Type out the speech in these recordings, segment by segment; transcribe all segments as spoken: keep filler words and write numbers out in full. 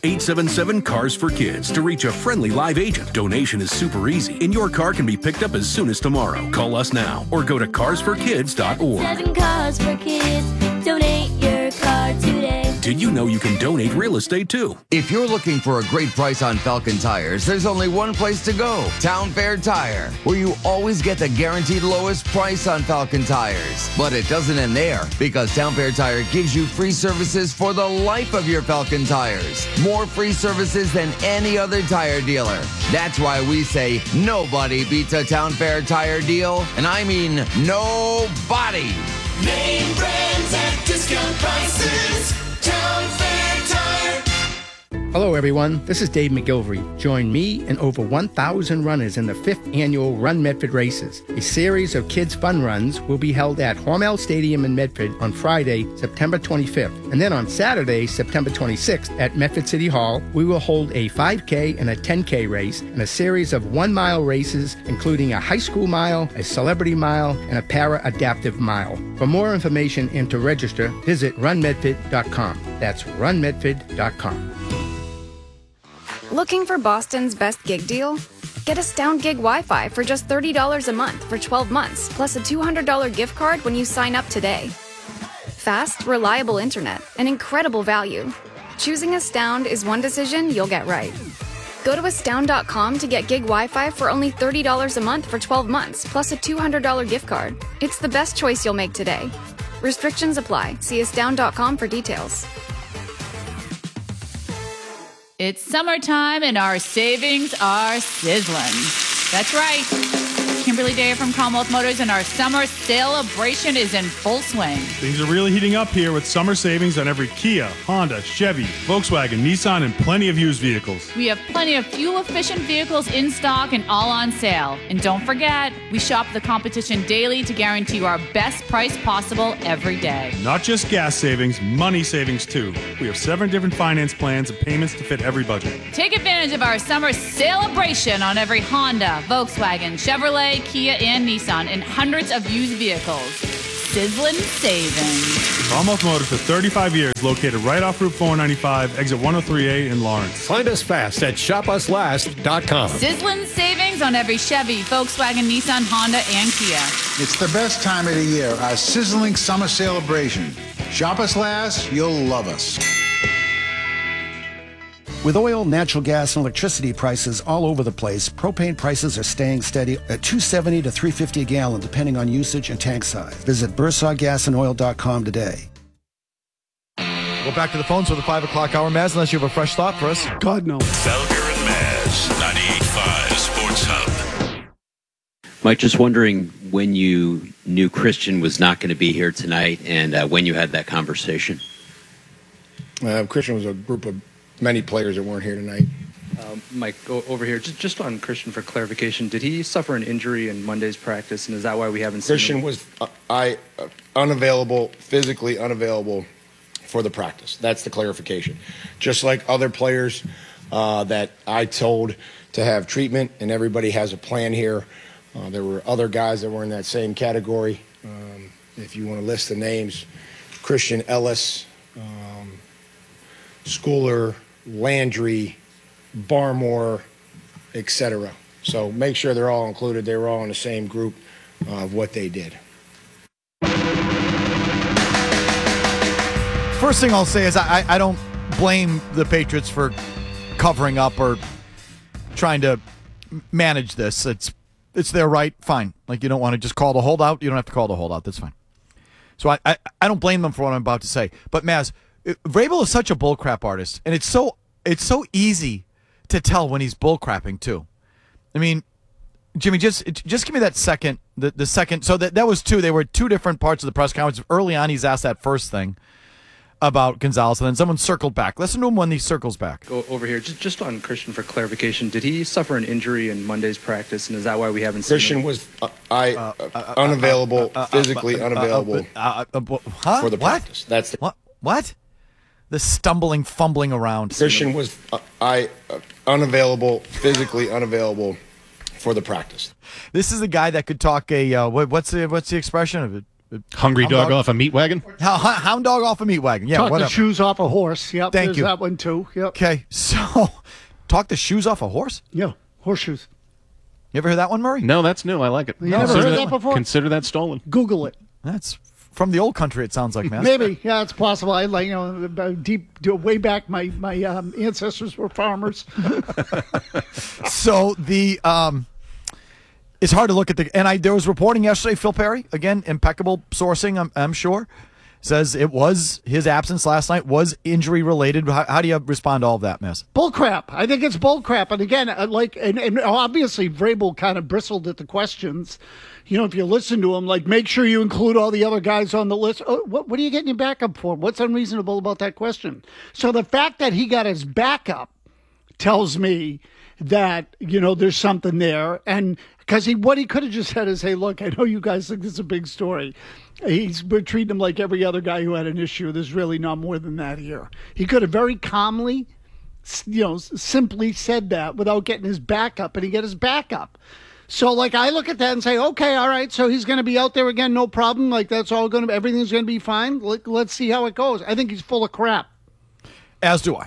eight seven seven, C A R S for Kids to reach a friendly live agent. Donation is super easy, and your car can be picked up as soon as tomorrow. Call us now or go to cars for kids dot org. Seven Cars for Kids. Donate your car today. Did you know you can donate real estate too? If you're looking for a great price on Falcon tires, there's only one place to go. Town Fair Tire, where you always get the guaranteed lowest price on Falcon tires. But it doesn't end there, because Town Fair Tire gives you free services for the life of your Falcon tires. More free services than any other tire dealer. That's why we say nobody beats a Town Fair Tire deal, and I mean nobody. Name brands at discount prices. Town Fair Tire. Hello, everyone. This is Dave McGilvery. Join me and over one thousand runners in the fifth annual Run Medford Races. A series of kids' fun runs will be held at Hormel Stadium in Medford on Friday, September twenty-fifth. And then on Saturday, September twenty-sixth, at Medford City Hall, we will hold a five K and a ten K race and a series of one-mile races, including a high school mile, a celebrity mile, and a para-adaptive mile. For more information and to register, visit run medford dot com. That's run medford dot com. Looking for Boston's best gig deal? Get Astound Gig Wi-Fi for just thirty dollars a month for twelve months, plus a two hundred dollars gift card when you sign up today. Fast, reliable internet, and incredible value. Choosing Astound is one decision you'll get right. Go to astound dot com to get gig Wi-Fi for only thirty dollars a month for twelve months, plus a two hundred dollars gift card. It's the best choice you'll make today. Restrictions apply. See astound dot com for details. It's summertime and our savings are sizzling. That's right. Kimberly Day from Commonwealth Motors, and our summer celebration is in full swing. Things are really heating up here with summer savings on every Kia, Honda, Chevy, Volkswagen, Nissan, and plenty of used vehicles. We have plenty of fuel-efficient vehicles in stock and all on sale. And don't forget, we shop the competition daily to guarantee you our best price possible every day. Not just gas savings, money savings too. We have seven different finance plans and payments to fit every budget. Take advantage of our summer celebration on every Honda, Volkswagen, Chevrolet, Kia, and Nissan, and hundreds of used vehicles. Sizzling savings. Commonwealth Motors for thirty-five years, located right off Route four ninety-five, exit one oh three A in Lawrence. Find us fast at shop us last dot com. Sizzling savings on every Chevy, Volkswagen, Nissan, Honda, and Kia. It's the best time of the year, our sizzling summer celebration. Shop us last, you'll love us. With oil, natural gas, and electricity prices all over the place, propane prices are staying steady at two seventy to three fifty a gallon, depending on usage and tank size. Visit Bursaw Gas and Oil dot com today. Go back to the phones for the five o'clock hour, Maz, unless you have a fresh thought for us. God, no. Felger and Maz, ninety-eight point five Sports Hub. Mike, just wondering when you knew Christian was not going to be here tonight and uh, when you had that conversation. Uh, Christian was a group of many players that weren't here tonight. Um, Mike, go over here. Just, just on Christian for clarification, did he suffer an injury in Monday's practice, and is that why we haven't seen Christian him? was uh, I uh, unavailable, physically unavailable for the practice. That's the clarification. Just like other players uh, that I told to have treatment, and everybody has a plan here. Uh, there were other guys that were in that same category. Um, if you want to list the names, Christian Ellis, um, Schooler, Landry, Barmore, et cetera. So make sure they're all included. They were all in the same group of what they did. First thing I'll say is I, I don't blame the Patriots for covering up or trying to manage this. It's it's their right. Fine. Like, you don't want to just call the holdout. You don't have to call the holdout. That's fine. So I, I, I don't blame them for what I'm about to say. But, Maz, Vrabel is such a bullcrap artist, and it's so it's so easy to tell when he's bullcrapping too. I mean, Jimmy, just just give me that second, the, the second. So that that was two. They were two different parts of the press conference. Early on, he's asked that first thing about Gonzalez, and then someone circled back. Listen to him when he circles back. Go over here. Just, just on Christian for clarification, did he suffer an injury in Monday's practice, and is that why we haven't seen Christian him? was uh, I uh, uh, unavailable, uh, uh, uh, physically uh, uh, unavailable uh, uh, uh, huh? for the what? practice. That's the- what? What? The stumbling, fumbling around. Christian was uh, I uh, unavailable, physically unavailable for the practice. This is the guy that could talk a uh, what, what's the what's the expression of it? Hungry Hound dog off a meat wagon? Hound, hound dog off a meat wagon. Yeah, Talk whatever. the shoes off a horse. Yep, Thank there's you. that one too. Yep. Okay, so talk the shoes off a horse? Yeah, horseshoes. You ever heard that one, Murray? No, that's new. I like it. You never Consider heard that before? Consider that stolen. Google it. That's from the old country, it sounds like, man. Maybe, yeah, it's possible. I like, you know, deep, way back, my my um, ancestors were farmers. So the um, it's hard to look at the and I there was reporting yesterday. Phil Perry, again, impeccable sourcing. I'm, I'm sure, says it was his absence last night was injury related. How, how do you respond to all of that mess? Bull crap. I think it's bull crap. And again, uh, like, and, and obviously Vrabel kind of bristled at the questions. You know, if you listen to him, like, make sure you include all the other guys on the list. Oh, what, what are you getting your backup for? What's unreasonable about that question? So the fact that he got his backup tells me that, you know, there's something there. And because he, what he could have just said is, hey, look, I know you guys think this is a big story. He's we're treating him like every other guy who had an issue. There's really not more than that here. He could have very calmly, you know, simply said that without getting his backup, and he get his backup. So, like, I look at that and say, okay, all right, so he's going to be out there again, no problem. Like, that's all going to, everything's going to be fine. Let, let's see how it goes. I think he's full of crap. As do I.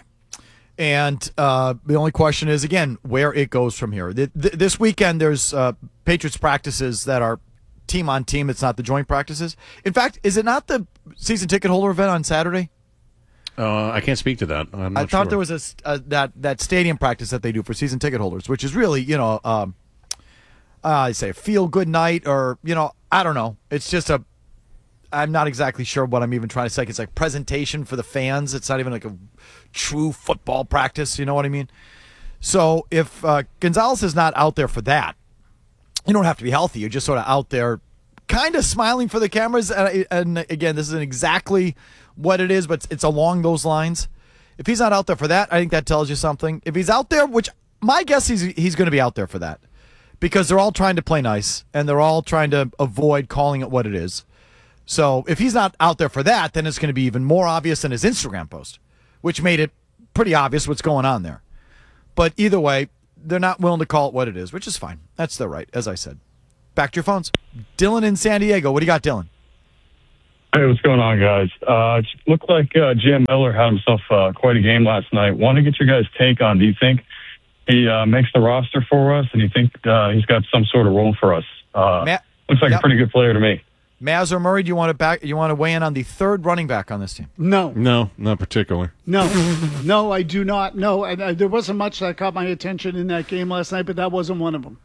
And uh, the only question is, again, where it goes from here. Th- th- this weekend, there's uh, Patriots practices that are team on team. It's not the joint practices. In fact, is it not the season ticket holder event on Saturday? Uh, I can't speak to that. I'm not I thought sure. there was a, uh, that, that stadium practice that they do for season ticket holders, which is really, you know, um, uh, I say a feel-good night or, you know, I don't know. It's just a, I'm not exactly sure what I'm even trying to say. It's like presentation for the fans. It's not even like a true football practice. You know what I mean? So if uh, Gonzalez is not out there for that, you don't have to be healthy. You're just sort of out there kind of smiling for the cameras. And, and again, this isn't exactly what it is, but it's, it's along those lines. If he's not out there for that, I think that tells you something. If he's out there, which my guess is he's going to be out there for that because they're all trying to play nice and they're all trying to avoid calling it what it is. So if he's not out there for that, then it's going to be even more obvious than his Instagram post, which made it pretty obvious what's going on there. But either way, they're not willing to call it what it is, which is fine. That's their right, as I said. Back to your phones. Dylan in San Diego. What do you got, Dylan? Hey, what's going on, guys? Uh, it looked like uh, Jam Miller had himself uh, quite a game last night. Want to get your guys' take on, do you think he uh, makes the roster for us, and you think uh, he's got some sort of role for us? Uh, Matt, looks like yep. a pretty good player to me. Maz or Murray, do you want to back? You want to weigh in on the third running back on this team? No. No, not particularly. No, no, I do not. No, I, I, there wasn't much that caught my attention in that game last night, but that wasn't one of them.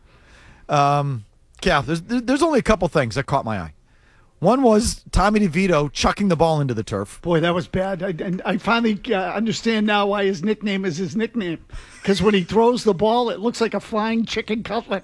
Um, yeah, there's, there's only a couple things that caught my eye. One was Tommy DeVito chucking the ball into the turf. Boy, that was bad. I, and I finally uh, understand now why his nickname is his nickname. Because when he throws the ball, it looks like a flying chicken cutlet.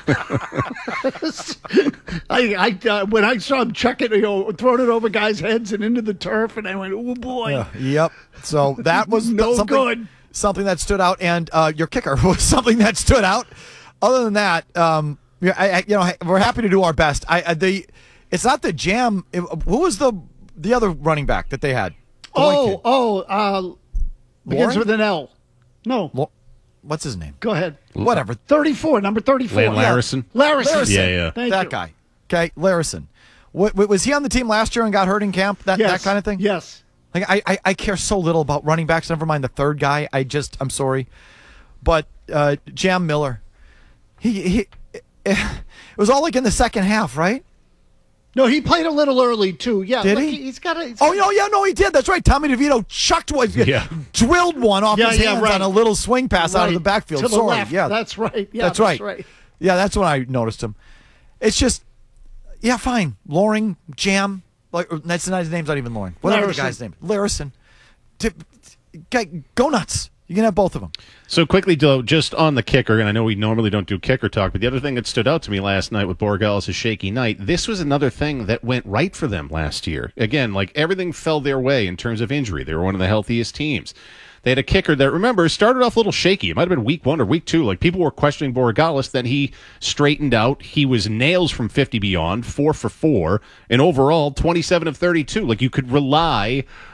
I, I uh, when I saw him chuck it, you know, throwing it over guys' heads and into the turf, and I went, "Oh boy!" Uh, yep. So that was no something, good. Something that stood out, and uh, your kicker was something that stood out. Other than that, um, yeah, I, I, you know, we're happy to do our best. I, I the. It's not the Jam. It, who was the the other running back that they had? The oh, oh, uh, begins Lauren? with an L. No. Lo- What's his name? Go ahead. Whatever. thirty-four, number thirty-four. Lane Larison? Larison. Larison. Yeah, yeah. Thank that you. guy. Okay, Larison. What, was he on the team last year and got hurt in camp? That Yes. that kind of thing? Yes. Like I, I, I care so little about running backs. Never mind the third guy. I just, I'm sorry, but uh, Jam Miller, he, he, it was all like in the second half, right? No, he played a little early too. Yeah, Did look, he? He's got a. He's Oh, no, yeah, no, he did. That's right. Tommy DeVito chucked one, Yeah. drilled one off Yeah, his yeah, hands right. on a little swing pass out of Right. the backfield. To the Sorry, left. yeah, That's right. Yeah, that's, that's right. right. Yeah, that's when I noticed him. It's just, yeah, fine. Loring, Jam, like that's not his name's not even Loring. Whatever the Larison. guy's name, Larison. T- t- Go nuts. You can have both of them. So quickly, though, just on the kicker, and I know we normally don't do kicker talk, but the other thing that stood out to me last night with Borregales' shaky night, this was another thing that went right for them last year. Again, like everything fell their way in terms of injury. They were one of the healthiest teams. They had a kicker that, remember, started off a little shaky. It might have been week one or week two. Like, people were questioning Borregales. Then he straightened out. He was nails from fifty beyond, four for four, and overall, twenty-seven of thirty-two. Like, you could rely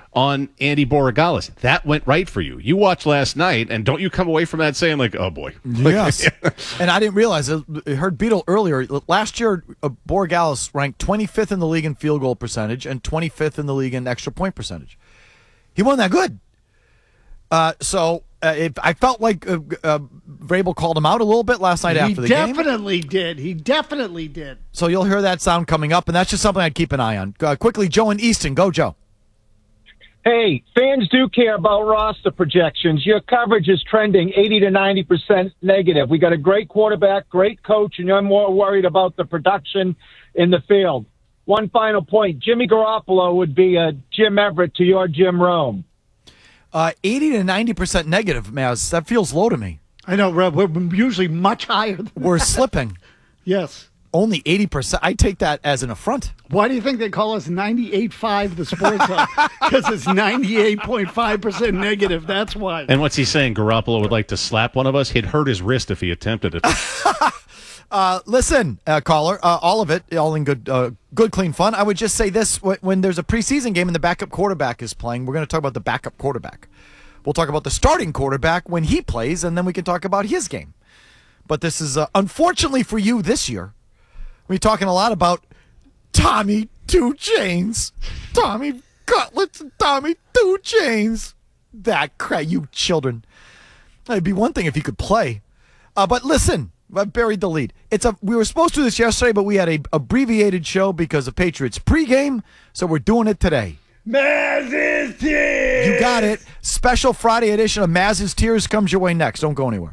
on Andy Borregales. That went right for you. You watched last night, and don't you come away from that saying, like, oh, boy. Yes. And I didn't realize, I heard Beetle earlier, last year, uh, Borregales ranked twenty-fifth in the league in field goal percentage and twenty-fifth in the league in extra point percentage. He wasn't that good. Uh, so uh, it, I felt like uh, uh, Vrabel called him out a little bit last night he after the game. He definitely did. He definitely did. So you'll hear that sound coming up, and that's just something I'd keep an eye on. Uh, quickly, Joe in Easton. Go, Joe. Hey, fans do care about roster projections. Your coverage is trending eighty to ninety percent negative. We got a great quarterback, great coach, and you're more worried about the production in the field. One final point. Jimmy Garoppolo would be a Jim Everett to your Jim Rome. Uh, eighty to ninety percent negative, Maz. That feels low to me. I know, Rob. We're usually much higher than We're that. slipping. Yes. Only eighty percent. I take that as an affront. Why do you think they call us ninety-eight point five the Sports Hub? Because it's ninety-eight point five percent negative. That's why. And what's he saying? Garoppolo would like to slap one of us? He'd hurt his wrist if he attempted it. Uh, listen, uh, caller, uh, all of it, all in good, uh, good, clean fun. I would just say this: when there's a preseason game and the backup quarterback is playing, we're going to talk about the backup quarterback. We'll talk about the starting quarterback when he plays, and then we can talk about his game. But this is, uh, unfortunately for you this year, we're talking a lot about Tommy Two Chains, Tommy Cutlets, and Tommy Two Chains. That crap, you children. It'd be one thing if he could play, uh, but listen. I buried the lead. It's a. We were supposed to do this yesterday, but we had a abbreviated show because of Patriots pregame, so we're doing it today. Maz's Tears! You got it. Special Friday edition of Maz's Tears comes your way next. Don't go anywhere.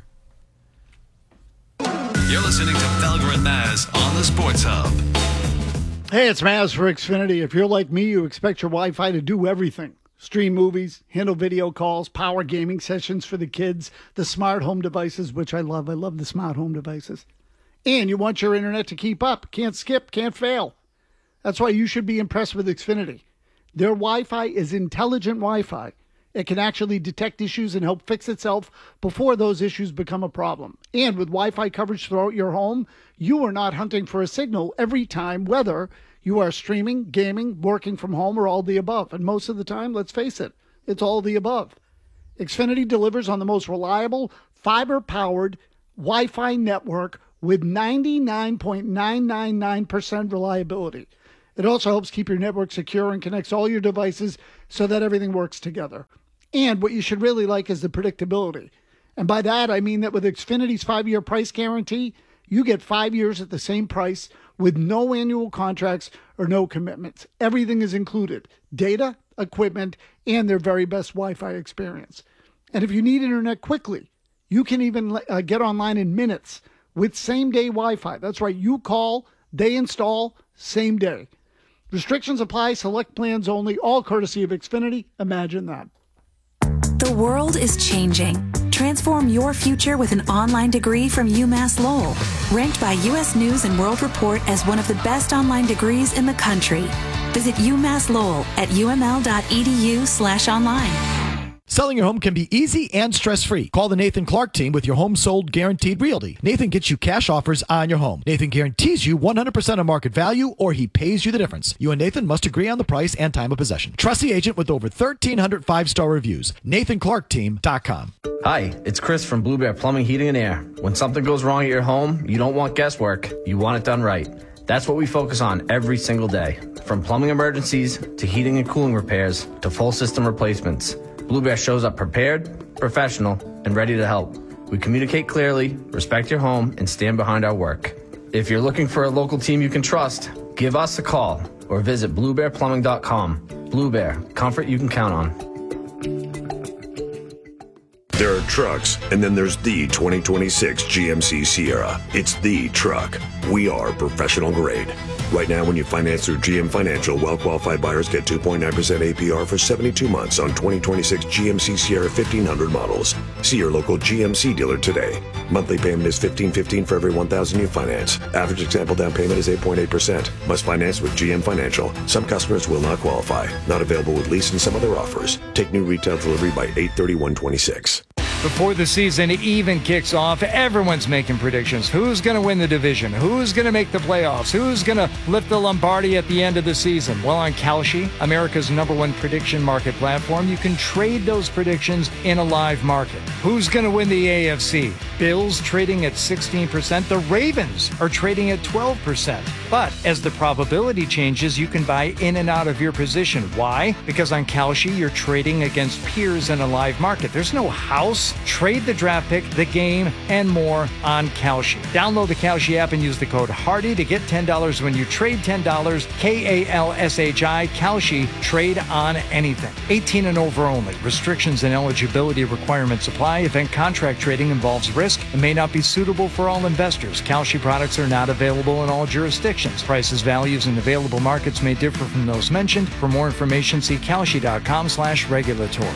You're listening to Felger and Maz on the Sports Hub. Hey, it's Maz for Xfinity. If you're like me, you expect your Wi-Fi to do everything. Stream movies, handle video calls, power gaming sessions for the kids, the smart home devices, which I love. I love the smart home devices. And you want your internet to keep up. Can't skip, can't fail. That's why you should be impressed with Xfinity. Their Wi-Fi is intelligent Wi-Fi. It can actually detect issues and help fix itself before those issues become a problem. And with Wi-Fi coverage throughout your home, you are not hunting for a signal every time, whether you are streaming, gaming, working from home, or all the above. And most of the time, let's face it, it's all the above. Xfinity delivers on the most reliable, fiber-powered Wi-Fi network with ninety-nine point nine nine nine percent reliability. It also helps keep your network secure and connects all your devices so that everything works together. And what you should really like is the predictability. And by that, I mean that with Xfinity's five-year price guarantee, you get five years at the same price with no annual contracts or no commitments. Everything is included: data, equipment, and their very best Wi-Fi experience. And if you need internet quickly, you can even uh, get online in minutes with same-day Wi-Fi. That's right. You call, they install, same day. Restrictions apply, select plans only, all courtesy of Xfinity. Imagine that. The world is changing. Transform your future with an online degree from UMass Lowell. Ranked by U S News and World Report as one of the best online degrees in the country. Visit UMass Lowell at uml.edu slash online. Selling your home can be easy and stress-free. Call the Nathan Clark team with your home sold guaranteed realty. Nathan gets you cash offers on your home. Nathan guarantees you one hundred percent of market value, or he pays you the difference. You and Nathan must agree on the price and time of possession. Trust the agent with over thirteen hundred five-star reviews. Nathan Clark Team dot com. Hi, it's Chris from Blue Bear Plumbing, Heating, and Air. When something goes wrong at your home, you don't want guesswork. You want it done right. That's what we focus on every single day. From plumbing emergencies to heating and cooling repairs to full system replacements. Blue Bear shows up prepared, professional, and ready to help. We communicate clearly, respect your home, and stand behind our work. If you're looking for a local team you can trust, give us a call or visit blue bear plumbing dot com. Blue Bear, comfort you can count on. There are trucks, and then there's the twenty twenty-six G M C Sierra. It's the truck. We are professional grade. Right now, when you finance through G M Financial, well-qualified buyers get two point nine percent A P R for seventy-two months on twenty twenty-six G M C Sierra fifteen hundred models. See your local G M C dealer today. Monthly payment is fifteen fifteen for every one thousand you finance. Average example down payment is eight point eight percent. Must finance with G M Financial. Some customers will not qualify. Not available with lease and some other offers. Take new retail delivery by eight thirty-one twenty-six. Before the season even kicks off, everyone's making predictions. Who's going to win the division? Who's going to make the playoffs? Who's going to lift the Lombardi at the end of the season? Well, on Kalshi, America's number one prediction market platform, you can trade those predictions in a live market. Who's going to win the A F C? Bills trading at sixteen percent. The Ravens are trading at twelve percent. But as the probability changes, you can buy in and out of your position. Why? Because on Kalshi, you're trading against peers in a live market. There's no house. Trade the draft pick, the game, and more on Kalshi. Download the Kalshi app and use the code HARDY to get ten dollars when you trade ten dollars. K A L S H I, Kalshi. Trade on anything. eighteen and over only. Restrictions and eligibility requirements apply. Event contract trading involves risk and may not be suitable for all investors. Kalshi products are not available in all jurisdictions. Prices, values, and available markets may differ from those mentioned. For more information, see kalshi.com slash regulatory.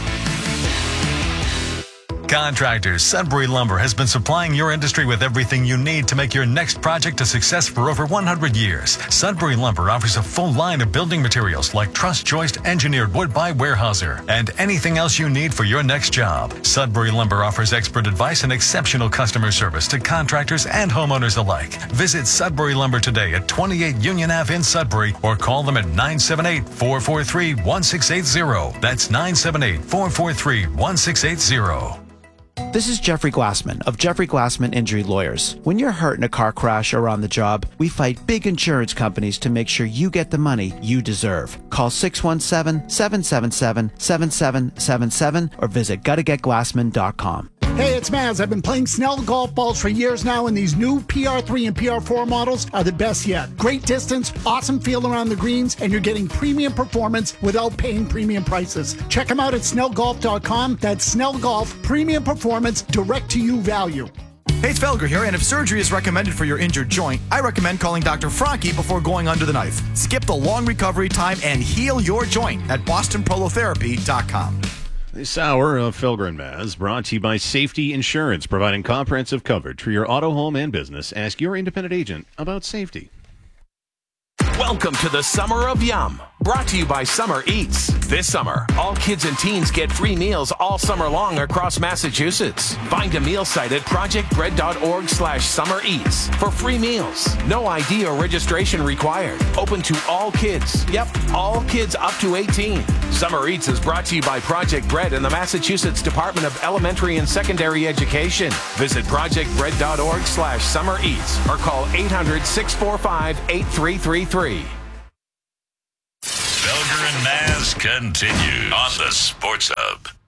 Contractors, Sudbury Lumber has been supplying your industry with everything you need to make your next project a success for over one hundred years. Sudbury Lumber offers a full line of building materials like truss joist engineered wood by Weyerhaeuser and anything else you need for your next job. Sudbury Lumber offers expert advice and exceptional customer service to contractors and homeowners alike. Visit Sudbury Lumber today at twenty-eight Union Avenue in Sudbury or call them at nine seven eight, four four three, one six eight zero. That's nine seven eight, four four three, one six eight zero. This is Jeffrey Glassman of Jeffrey Glassman Injury Lawyers. When you're hurt in a car crash or on the job, we fight big insurance companies to make sure you get the money you deserve. Call six one seven, seven seven seven, seven seven seven seven or visit gotta get glassman dot com. Hey, it's Maz. I've been playing Snell golf balls for years now, and these new P R three and P R four models are the best yet. Great distance, awesome feel around the greens, and you're getting premium performance without paying premium prices. Check them out at snell golf dot com. That's Snell Golf, premium performance, direct-to-you value. Hey, it's Felger here, and if surgery is recommended for your injured joint, I recommend calling Doctor Franke before going under the knife. Skip the long recovery time and heal your joint at boston prolotherapy dot com. This hour of Felger and Maz brought to you by Safety Insurance, providing comprehensive coverage for your auto, home, and business. Ask your independent agent about safety. Welcome to the Summer of Yum, brought to you by Summer Eats. This summer, all kids and teens get free meals all summer long across Massachusetts. Find a meal site at projectbread.org slash summer eats for free meals. No I D or registration required. Open to all kids. Yep, all kids up to eighteen. Summer Eats is brought to you by Project Bread and the Massachusetts Department of Elementary and Secondary Education. Visit projectbread.org slash summer eats or call eight hundred, six four five, eight three three three. Felger and Maz continues on the Sports Hub.